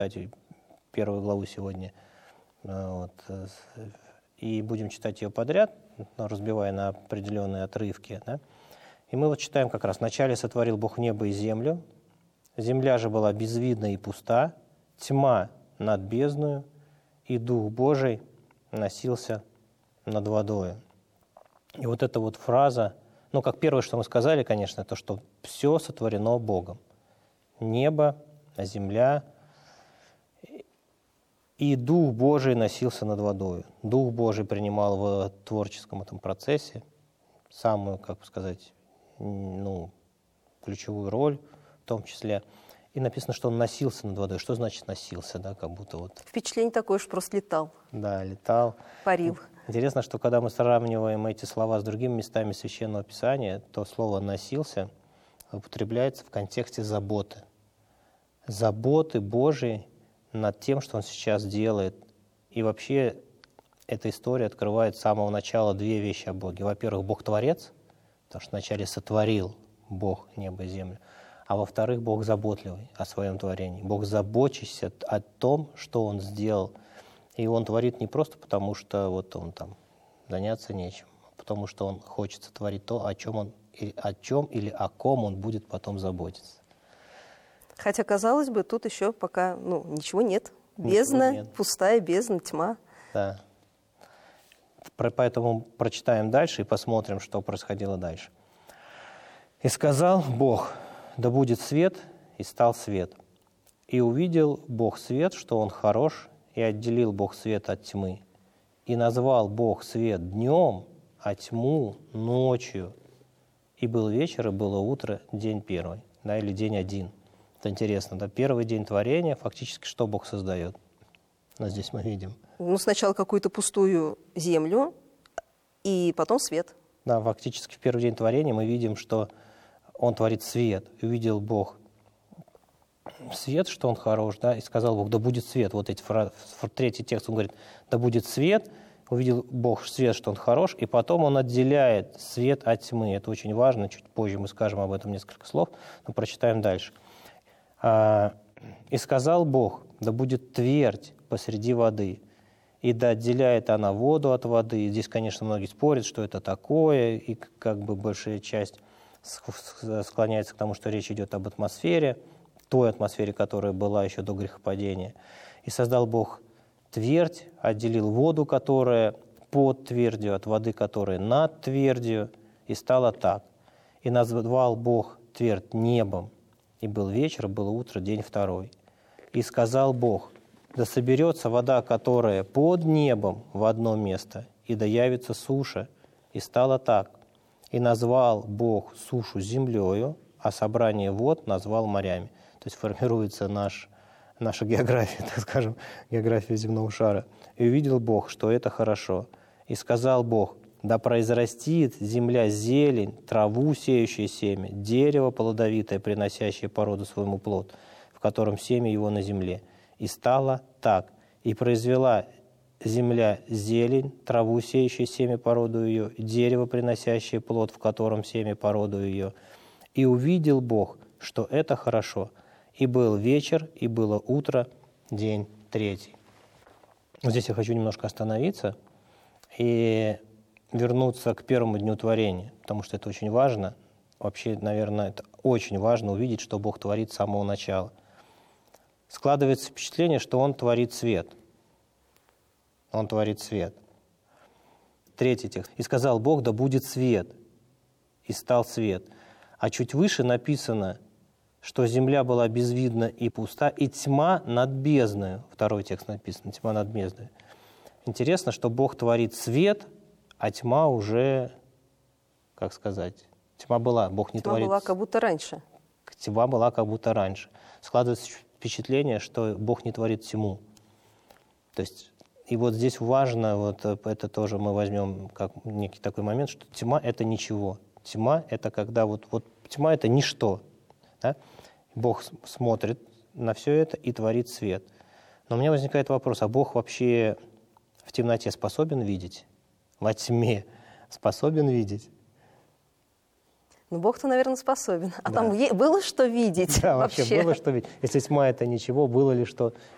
первую главу сегодня. Вот. И будем читать ее подряд, разбивая на определенные отрывки. Да? И мы вот читаем как раз. «Вначале сотворил Бог небо и землю, земля же была безвидна и пуста, тьма над бездною, и Дух Божий носился над водою». И вот эта вот фраза, как первое, что мы сказали, конечно, то, что все сотворено Богом. Небо, земля, и Дух Божий носился над водою. Дух Божий принимал в творческом этом процессе самую, ключевую роль в том числе. И написано, что он носился над водой. Что значит носился? Да, как будто вот... Впечатление такое, что просто летал. Да, летал. Парил. Интересно, что когда мы сравниваем эти слова с другими местами Священного Писания, то слово «носился» употребляется в контексте заботы. Заботы Божией над тем, что Он сейчас делает. И вообще эта история открывает с самого начала две вещи о Боге. Во-первых, Бог Творец, потому что вначале сотворил Бог небо и землю. А во-вторых, Бог заботливый о своем творении. Бог заботящийся о том, что Он сделал. И Он творит не просто потому, что вот Он там заняться нечем, а потому что Он хочет сотворить то, о чем или о ком Он будет потом заботиться. Хотя, казалось бы, тут еще пока ничего нет. Бездна, нет. Пустая бездна, тьма. Да. Поэтому прочитаем дальше и посмотрим, что происходило дальше. «И сказал Бог, да будет свет, и стал свет. И увидел Бог свет, что он хорош, и отделил Бог свет от тьмы. И назвал Бог свет днем, а тьму ночью. И был вечер, и было утро, день первый». Или день один. Это интересно. Да? Первый день творения, фактически, что Бог создает? Здесь мы видим. Сначала какую-то пустую землю, и потом свет. Да, фактически в первый день творения мы видим, что Он творит свет. И увидел Бог свет, что Он хорош, да, и сказал Бог, да будет свет. Вот эти третий текст, он говорит, да будет свет. Увидел Бог свет, что Он хорош, и потом Он отделяет свет от тьмы. Это очень важно, чуть позже мы скажем об этом несколько слов, но прочитаем дальше. «И сказал Бог, да будет твердь посреди воды, и да отделяет она воду от воды». И здесь, конечно, многие спорят, что это такое, и большая часть склоняется к тому, что речь идет об атмосфере, той атмосфере, которая была еще до грехопадения. «И создал Бог твердь, отделил воду, которая под твердью, от воды, которая над твердью, и стало так. И назвал Бог твердь небом, и был вечер, было утро, день второй. И сказал Бог, да соберется вода, которая под небом, в одно место, и да явится суша. И стало так. И назвал Бог сушу землею, а собрание вод назвал морями». То есть формируется наша география, так скажем, география земного шара. «И увидел Бог, что это хорошо. И сказал Бог, да произрастит земля зелень, траву, сеющее семя, дерево плодовитое, приносящее породу своему плод, в котором семя его на земле. И стало так. И произвела земля зелень, траву, сеющее семя, породу ее, дерево, приносящее плод, в котором семя, породу ее. И увидел Бог, что это хорошо. И был вечер, и было утро, день третий». Вот здесь я хочу немножко остановиться и вернуться к первому дню творения, потому что это очень важно. Вообще, наверное, это очень важно увидеть, что Бог творит с самого начала. Складывается впечатление, что Он творит свет. Он творит свет. Третий текст. «И сказал Бог, да будет свет, и стал свет». А чуть выше написано, что земля была безвидна и пуста, и тьма над бездною. Второй текст написан, тьма над бездною. Интересно, что Бог творит свет, а тьма уже, тьма была, Бог не творит. Тьма была как будто раньше. Тьма была как будто раньше. Складывается впечатление, что Бог не творит тьму. То есть, и вот здесь важно, это тоже мы возьмем как некий такой момент, что тьма – это ничего. Тьма – это когда тьма – это ничто. Да? Бог смотрит на все это и творит свет. Но у меня возникает вопрос, а Бог вообще в темноте способен видеть? Во тьме способен видеть? Бог-то, наверное, способен. А да. Там было что видеть? Да, вообще было что видеть. Если тьма – это ничего, было ли что